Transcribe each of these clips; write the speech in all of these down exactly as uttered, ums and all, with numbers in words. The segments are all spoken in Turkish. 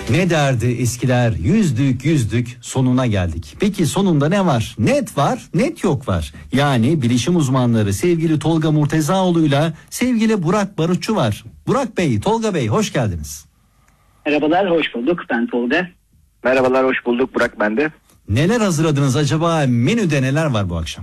Ne derdi eskiler, yüzdük yüzdük, sonuna geldik. Peki sonunda ne var? Net var, net yok var. Yani bilişim uzmanları sevgili Tolga Murtezaoğlu'yla sevgili Burak Barutçu var. Burak Bey, Tolga Bey hoş geldiniz. Merhabalar, hoş bulduk. Ben Tolga. Merhabalar, hoş bulduk. Burak ben de. Neler hazırladınız acaba? Menüde neler var bu akşam?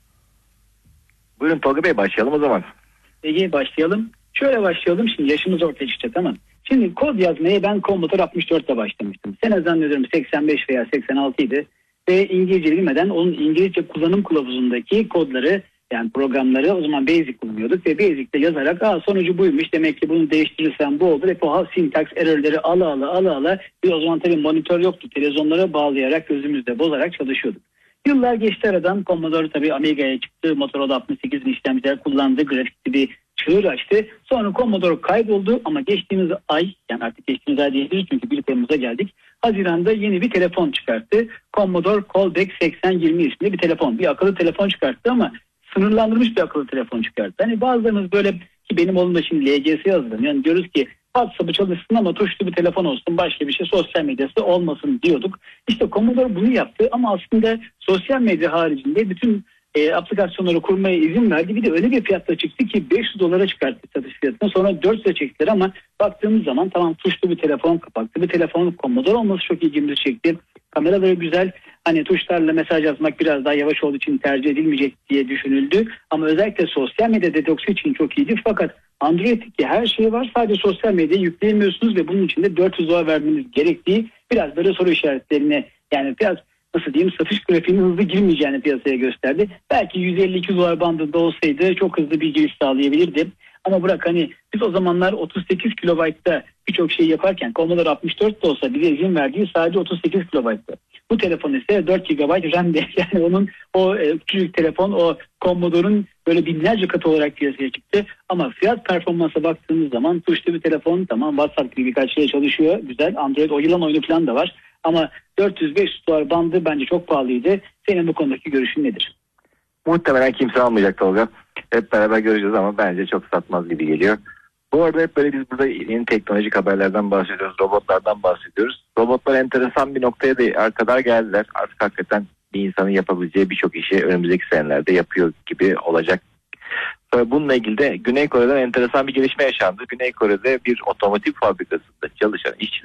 Buyurun Tolga Bey, başlayalım o zaman. Peki başlayalım. Şöyle başlayalım, şimdi yaşımız ortaya çıkacak ama. Şimdi kod yazmaya ben Commodore altmış dört ile başlamıştım. Sene zannediyorum seksen beş veya seksen altı idi. Ve İngilizce bilmeden onun İngilizce kullanım kılavuzundaki kodları, yani programları o zaman Basic kullanıyorduk. Ve Basic'te yazarak Aa, sonucu buymuş, demek ki bunu değiştirirsem bu olur. Hep o syntax error'ları ala ala ala ala. Bir o zaman tabii monitör yoktu. Televizyonlara bağlayarak, gözümüzde bozarak çalışıyorduk. Yıllar geçti aradan. Commodore tabii Amiga'ya çıktı. Motorola altmış sekiz bin işlemciler kullandı. Grafikli bir çığır açtı. Sonra Commodore kayboldu ama geçtiğimiz ay, yani artık geçtiğimiz ay diyebiliriz çünkü bir Temmuz'a geldik. Haziran'da yeni bir telefon çıkarttı. Commodore Callback seksen yirmi isminde bir telefon. Bir akıllı telefon çıkarttı ama sınırlandırılmış bir akıllı telefon çıkarttı. Hani bazılarımız böyle, ki benim oğlum da şimdi L G S hazırlanıyor. Yani diyoruz ki WhatsApp'ı çalışsın ama tuşlu bir telefon olsun, başka bir şey, sosyal medyası olmasın diyorduk. İşte Commodore bunu yaptı ama aslında sosyal medya haricinde bütün e, aplikasyonları kurmaya izin verdi. Bir de öyle bir fiyatla çıktı ki beş yüz dolara çıkarttı satış fiyatını. Sonra dört yüze çektiler ama baktığımız zaman tamam, tuşlu bir telefon, kapaklı bir telefon, Commodore olması çok ilgimizi çekti. Kameraları güzel. Hani tuşlarla mesaj yazmak biraz daha yavaş olduğu için tercih edilmeyecek diye düşünüldü. Ama özellikle sosyal medya detoksu için çok iyiydi. Fakat Android'deki her şey var. Sadece sosyal medyayı yükleyemiyorsunuz ve bunun için de dört yüz dolar vermeniz gerektiği biraz böyle soru işaretlerine, yani biraz nasıl diyeyim, satış grafiğinin hızlı girmeyeceğini piyasaya gösterdi. Belki yüz elli iki dolar bandında olsaydı çok hızlı bir giriş sağlayabilirdi. Ama bırak, hani biz o zamanlar otuz sekiz kilobaytta birçok şey yaparken Commodore altmış dört de olsa bize izin verdiği sadece otuz sekiz kilobaytta. Bu telefon ise dört gigabayt RAM'de. Yani onun o e, küçük telefon o Commodore'un böyle binlerce katı olarak piyasaya çıktı. Ama fiyat performansa baktığımız zaman tuşlu bir telefon, tamam WhatsApp gibi birkaç şey çalışıyor. Güzel, Android o yılan oyunu falan da var. Ama dört yüz beş yüz dolar bandı bence çok pahalıydı. Senin bu konudaki görüşün nedir? Muhtemelen kimse almayacak Tolga. Hep beraber göreceğiz ama bence çok satmaz gibi geliyor. Bu arada hep böyle biz burada yeni teknolojik haberlerden bahsediyoruz, robotlardan bahsediyoruz. Robotlar enteresan bir noktaya da kadar geldiler. Artık hakikaten bir insanın yapabileceği birçok işi önümüzdeki senelerde yapıyor gibi olacak. Bununla ilgili de Güney Kore'den enteresan bir gelişme yaşandı. Güney Kore'de bir otomotiv fabrikasında çalışan işçiler